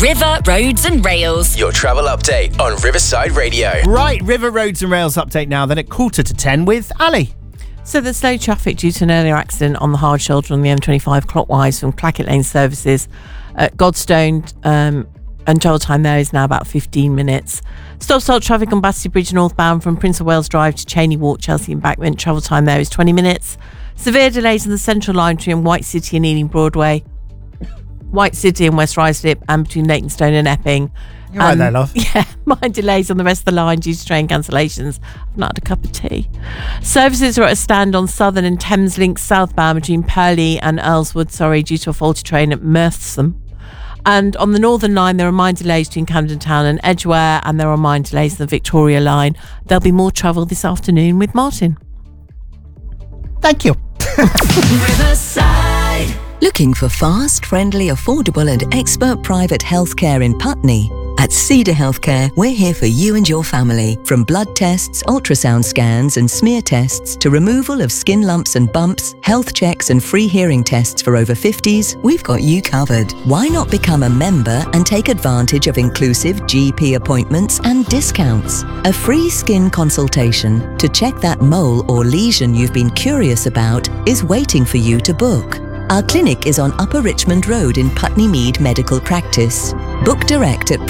River, Roads and Rails. Your travel update on Riverside Radio. Right, River, Roads and Rails update now, then at 9:45 with Ali. So there's slow traffic due to an earlier accident on the hard shoulder on the M25 clockwise from Clackett Lane services at Godstone, and travel time there is now about 15 minutes. Stop-start traffic on Battersea Bridge northbound from Prince of Wales Drive to Cheney Walk, Chelsea Embankment. Travel time there is 20 minutes. Severe delays on the Central Line between White City and Ealing Broadway, White City and West Ruislip, and between Leytonstone and Epping. You're right there, love. Yeah, minor delays on the rest of the line due to train cancellations. I've not had a cup of tea. Services are at a stand on Southern and Thameslink southbound between Purley and Earlswood, due to a faulty train at Merthsome. And on the Northern Line, there are minor delays between Camden Town and Edgware, and there are minor delays on the Victoria Line. There'll be more travel this afternoon with Martin. Thank you. Riverside. Looking for fast, friendly, affordable and expert private healthcare in Putney? At Cedar Healthcare, we're here for you and your family. From blood tests, ultrasound scans and smear tests to removal of skin lumps and bumps, health checks and free hearing tests for over 50s, we've got you covered. Why not become a member and take advantage of inclusive GP appointments and discounts? A free skin consultation to check that mole or lesion you've been curious about is waiting for you to book. Our clinic is on Upper Richmond Road in Putney Mead Medical Practice. Book direct at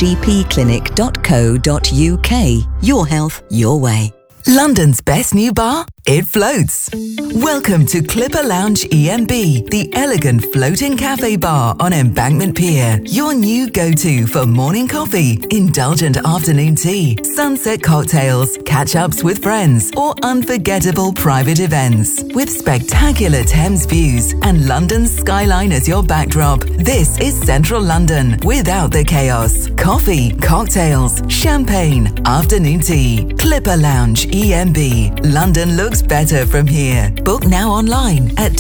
privategpclinic.co.uk. Your health, your way. London's best new bar? It floats. Welcome to Clipper Lounge EMB, the elegant floating cafe bar on Embankment Pier. Your new go-to for morning coffee, indulgent afternoon tea, sunset cocktails, catch-ups with friends, or unforgettable private events. With spectacular Thames views and London's skyline as your backdrop, this is Central London without the chaos. Coffee, cocktails, champagne, afternoon tea. Clipper Lounge EMB. London looks better from here. Book now online at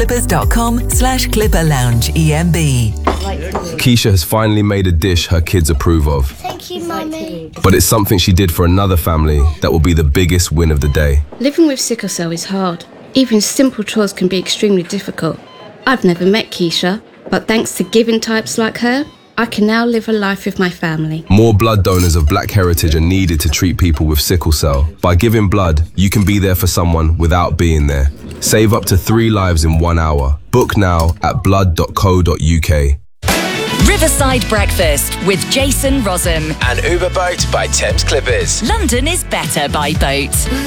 thamesclippers.com/clipperloungeemb. Keisha has finally made a dish her kids approve of. Thank you, Mummy. But it's something she did for another family that will be the biggest win of the day. Living with sickle cell is hard. Even simple chores can be extremely difficult. I've never met Keisha, but thanks to giving types like her, I can now live a life with my family. More blood donors of black heritage are needed to treat people with sickle cell. By giving blood, you can be there for someone without being there. Save up to 3 lives in 1 hour. Book now at blood.co.uk. Riverside Breakfast with Jason Rossum. An Uber boat by Thames Clippers. London is better by boat.